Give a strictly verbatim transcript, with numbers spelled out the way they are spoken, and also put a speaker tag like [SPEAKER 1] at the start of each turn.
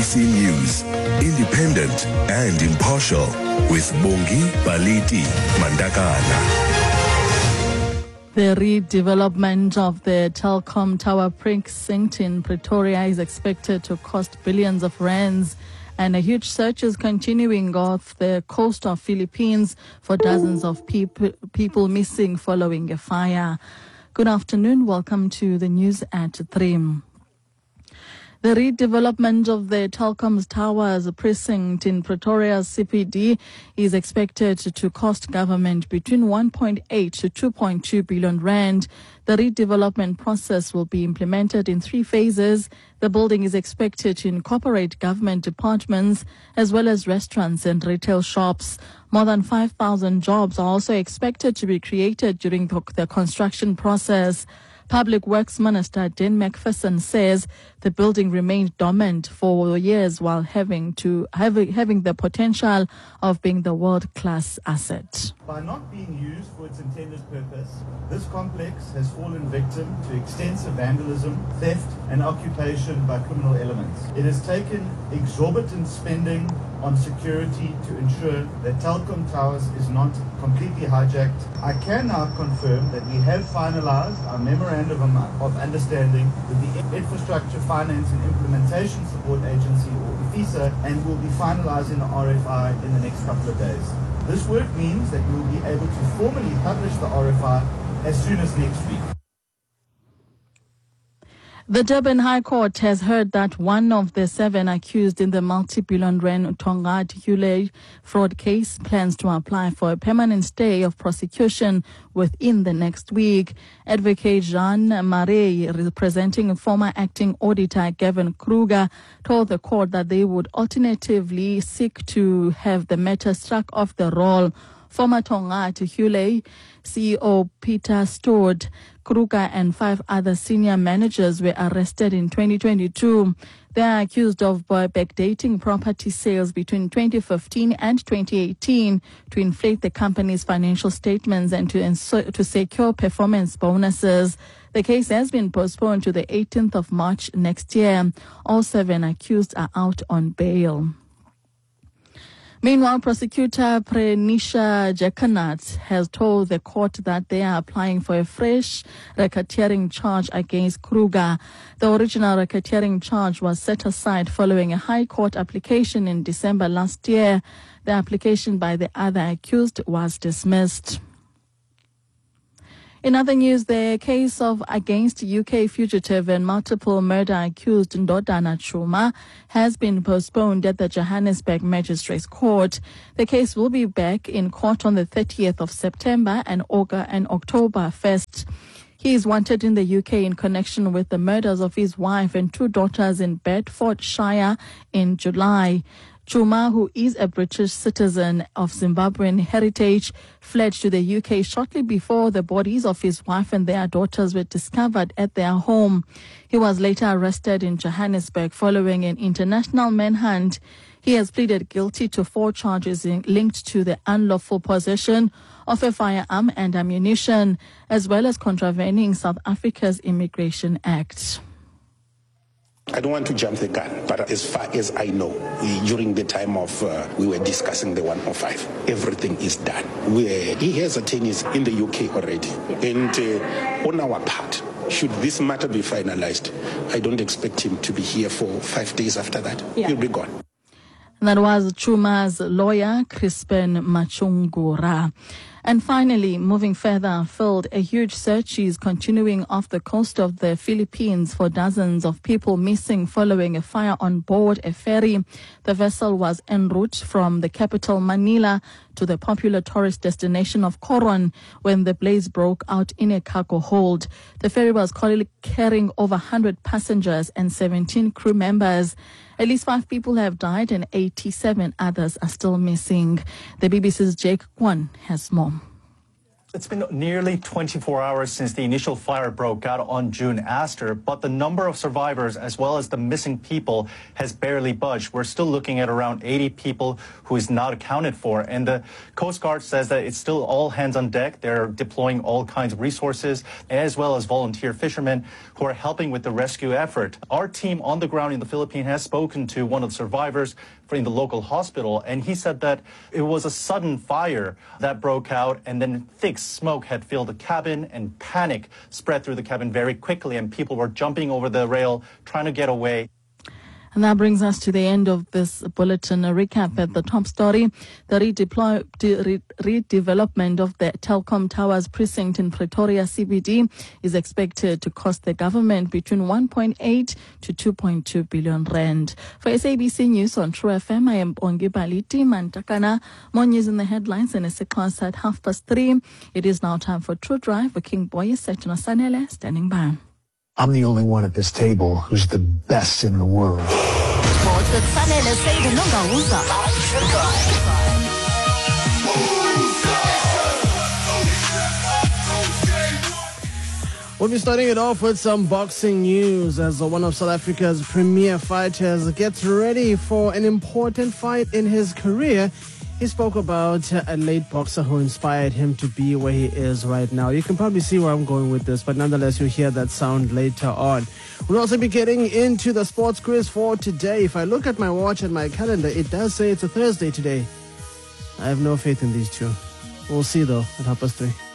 [SPEAKER 1] C News, independent and impartial, with Bongi Baliti Mandakana.
[SPEAKER 2] The redevelopment of the Telkom Tower precinct in Pretoria is expected to cost billions of rands, and a huge search is continuing off the coast of Philippines for dozens of people people missing following a fire. Good afternoon. Welcome to the news at three. The redevelopment of the Telkom Towers precinct in Pretoria's C P D is expected to cost government between one point eight to two point two billion rand. The redevelopment process will be implemented in three phases. The building is expected to incorporate government departments as well as restaurants and retail shops. More than five thousand jobs are also expected to be created during the, the construction process. Public Works Minister Dan McPherson says the building remained dormant for years while having to having, having the potential of being the world-class asset.
[SPEAKER 3] By not being used for its intended purpose, this complex has fallen victim to extensive vandalism, theft and occupation by criminal elements. It has taken exorbitant spending on security to ensure that Telkom Towers is not completely hijacked. I can now confirm that we have finalized our memorandum of understanding with the Infrastructure Finance and Implementation Support Agency, or IFISA, and will be finalizing the R F I in the next couple of days. This work means that we will be able to formally publish the R F I as soon as next week.
[SPEAKER 2] The Durban High Court has heard that one of the seven accused in the multi-billion rand Tongaat Hule fraud case plans to apply for a permanent stay of prosecution within the next week. Advocate Jean Marais, representing former acting auditor Gavin Kruger, told the court that they would alternatively seek to have the matter struck off the roll. Former Tongaat Hule C E O Peter Stodd, Kruger and five other senior managers were arrested in twenty twenty-two. They are accused of backdating property sales between twenty fifteen and twenty eighteen to inflate the company's financial statements and to, insu- to secure performance bonuses. The case has been postponed to the eighteenth of March next year. All seven accused are out on bail. Meanwhile, prosecutor Prenisha Jagannath has told the court that they are applying for a fresh racketeering charge against Kruger. The original racketeering charge was set aside following a High Court application in December last year. The application by the other accused was dismissed. In other news, the case of against U K fugitive and multiple murder accused Ndodana Chuma has been postponed at the Johannesburg Magistrates Court. The case will be back in court on the thirtieth of September and October first. He is wanted in the U K in connection with the murders of his wife and two daughters in Bedfordshire in July. Chuma, who is a British citizen of Zimbabwean heritage, fled to the U K shortly before the bodies of his wife and their daughters were discovered at their home. He was later arrested in Johannesburg following an international manhunt. He has pleaded guilty to four charges in, linked to the unlawful possession of a firearm and ammunition, as well as contravening South Africa's Immigration Act.
[SPEAKER 4] I don't want to jump the gun, but as far as I know, during the time of uh, we were discussing the one oh five, everything is done. We, uh, he has attorneys in the U K already. And uh, on our part, should this matter be finalized, I don't expect him to be here for five days after that. Yeah. He'll be gone.
[SPEAKER 2] That was Chuma's lawyer, Crispin Machungura. And finally, moving further afield, a huge search is continuing off the coast of the Philippines for dozens of people missing following a fire on board a ferry. The vessel was en route from the capital Manila to the popular tourist destination of Coron when the blaze broke out in a cargo hold. The ferry was carrying over one hundred passengers and seventeen crew members. At least five people have died and eighty-seven others are still missing. The B B C's Jake Kwan has more.
[SPEAKER 5] It's been nearly twenty-four hours since the initial fire broke out on June Aster, but the number of survivors as well as the missing people has barely budged. We're still looking at around eighty people who is not accounted for, and the Coast Guard says that it's still all hands on deck. They're deploying all kinds of resources as well as volunteer fishermen who are helping with the rescue effort. Our team on the ground in the Philippines has spoken to one of the survivors in the local hospital, and he said that it was a sudden fire that broke out, and then thick smoke had filled the cabin, and panic spread through the cabin very quickly, and people were jumping over the rail trying to get away.
[SPEAKER 2] And that brings us to the end of this bulletin. A recap at the top story. The redeploy, de, re, redevelopment of the Telkom Towers precinct in Pretoria C B D is expected to cost the government between one point eight to two point two billion rand. For S A B C News on True F M, I am Bongi Baliti Mantakana. More news in the headlines in a sequence at half past three. It is now time for True Drive with King Boy Setuna Sanele standing by.
[SPEAKER 6] I'm the only one at this table who's the best in the world.
[SPEAKER 7] We'll be starting it off with some boxing news as one of South Africa's premier fighters gets ready for an important fight in his career. He spoke about a late boxer who inspired him to be where he is right now. You can probably see where I'm going with this, but nonetheless, you'll hear that sound later on. We'll also be getting into the sports quiz for today. If I look at my watch and my calendar, it does say it's a Thursday today. I have no faith in these two. We'll see, though, at half past three.